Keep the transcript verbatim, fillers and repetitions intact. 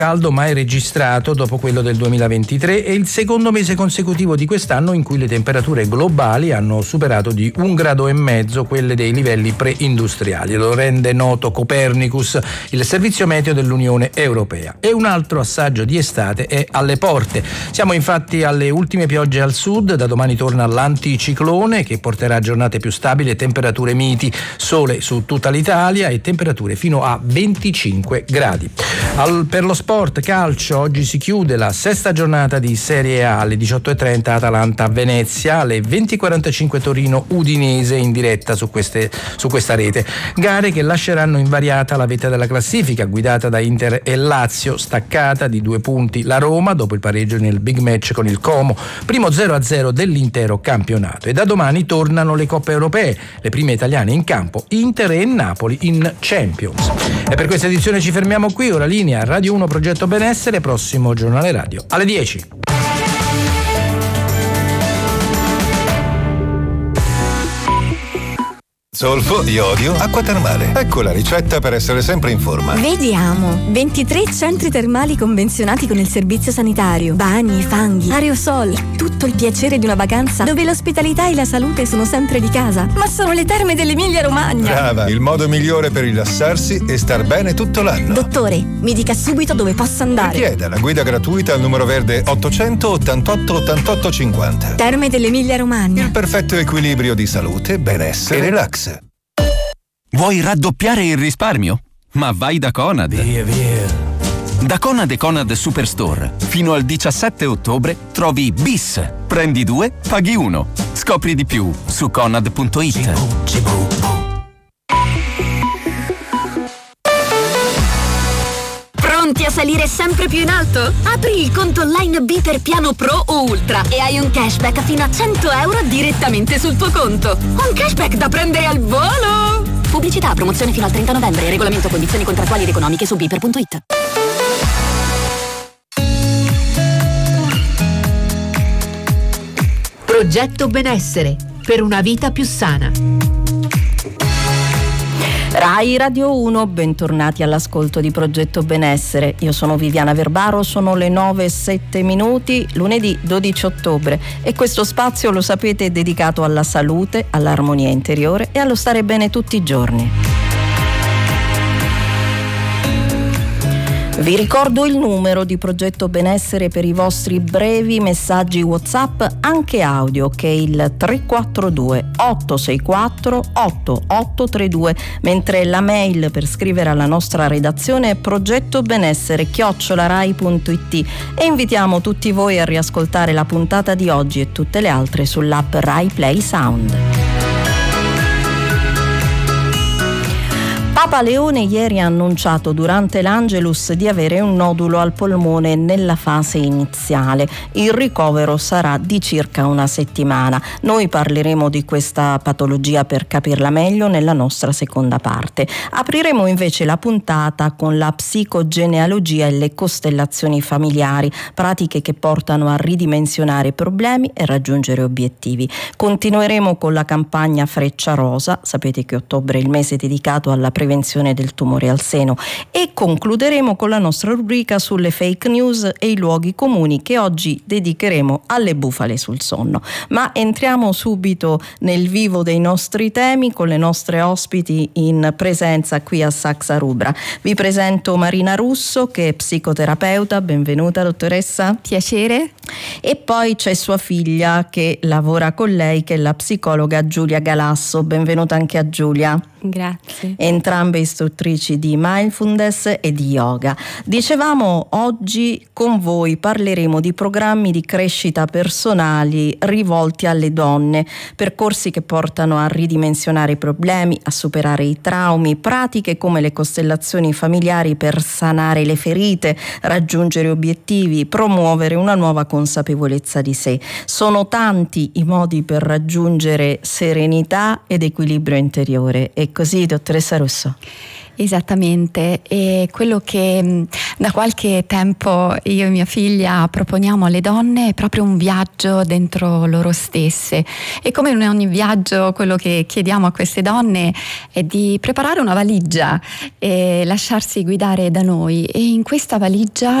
caldo mai registrato dopo quello del duemilaventitré e il secondo mese consecutivo di quest'anno in cui le temperature globali hanno superato di un grado e mezzo quelle dei livelli preindustriali. Lo rende noto Copernicus, il servizio meteo dell'Unione Europea. E un altro assaggio di estate è alle porte. Siamo infatti alle ultime piogge al sud, da domani torna l'anticiclone che porterà giornate più stabili e temperature miti, sole su tutta l'Italia e temperature fino a venticinque gradi. Al, per lo sport calcio, oggi si chiude la sesta giornata di Serie A, alle diciotto e trenta Atalanta-Venezia, alle venti e quarantacinque Torino-Udinese in diretta su, queste, su questa rete. Gare che lasceranno invariata la vetta della classifica, guidata da Inter e Lazio, staccata di due punti la Roma dopo il pareggio nel big match con il Como, primo zero a zero dell'intero campionato. E da domani tornano le coppe europee, le prime italiane in campo, Inter e Napoli in Champions. E per questa edizione ci fermiamo qui, ora linea Radio uno Progetto Benessere, prossimo giornale radio alle dieci. Zolfo, iodio, acqua termale. Ecco la ricetta per essere sempre in forma. Vediamo. ventitré centri termali convenzionati con il servizio sanitario. Bagni, fanghi, aerosol. Tutto il piacere di una vacanza dove l'ospitalità e la salute sono sempre di casa. Ma sono le terme dell'Emilia Romagna. Brava, il modo migliore per rilassarsi e star bene tutto l'anno. Dottore, mi dica subito dove posso andare. Richieda la guida gratuita al numero verde ottocentottantotto ottantotto cinquanta. Terme dell'Emilia Romagna. Il perfetto equilibrio di salute, benessere e relax. Vuoi raddoppiare il risparmio? Ma vai da Conad. Via, via. Da Conad e Conad Superstore fino al diciassette ottobre trovi bis. Prendi due, paghi uno. Scopri di più su conad punto it. Pronti a salire sempre più in alto? Apri il conto online B per piano Pro o Ultra e hai un cashback fino a cento euro direttamente sul tuo conto. Un cashback da prendere al volo! Pubblicità, promozione fino al trenta novembre. Regolamento, condizioni contrattuali ed economiche su biper punto it. Progetto Benessere per una vita più sana. Rai Radio uno, bentornati all'ascolto di Progetto Benessere. Io sono Viviana Verbaro, sono le nove e sette minuti, lunedì dodici ottobre e questo spazio, lo sapete, è dedicato alla salute, all'armonia interiore e allo stare bene tutti i giorni. Vi ricordo il numero di Progetto Benessere per i vostri brevi messaggi WhatsApp, anche audio, che è il tre quattro due otto sei quattro otto otto tre due, mentre la mail per scrivere alla nostra redazione è progettobenessere chiocciola rai punto it e invitiamo tutti voi a riascoltare la puntata di oggi e tutte le altre sull'app Rai Play Sound. Papa Leone ieri ha annunciato durante l'Angelus di avere un nodulo al polmone nella fase iniziale. Il ricovero sarà di circa una settimana. Noi parleremo di questa patologia per capirla meglio nella nostra seconda parte. Apriremo invece la puntata con la psicogenealogia e le costellazioni familiari, pratiche che portano a ridimensionare problemi e raggiungere obiettivi. Continueremo con la campagna Freccia Rosa, sapete che ottobre è il mese dedicato alla prevenzione del tumore al seno, e concluderemo con la nostra rubrica sulle fake news e i luoghi comuni che oggi dedicheremo alle bufale sul sonno. Ma entriamo subito nel vivo dei nostri temi con le nostre ospiti in presenza qui a Saxa Rubra. Vi presento Marina Russo, che è psicoterapeuta. Benvenuta, dottoressa. Piacere. E poi c'è sua figlia che lavora con lei, che è la psicologa Giulia Galasso. Benvenuta anche a Giulia. Grazie. Entrambe istruttrici di mindfulness e di yoga. Dicevamo, oggi con voi parleremo di programmi di crescita personali rivolti alle donne, percorsi che portano a ridimensionare i problemi, a superare i traumi, pratiche come le costellazioni familiari per sanare le ferite, raggiungere obiettivi, promuovere una nuova consapevolezza di sé. Sono tanti i modi per raggiungere serenità ed equilibrio interiore. E così, dottoressa Russo? Esattamente, e quello che da qualche tempo io e mia figlia proponiamo alle donne è proprio un viaggio dentro loro stesse, e come in ogni viaggio quello che chiediamo a queste donne è di preparare una valigia e lasciarsi guidare da noi, e in questa valigia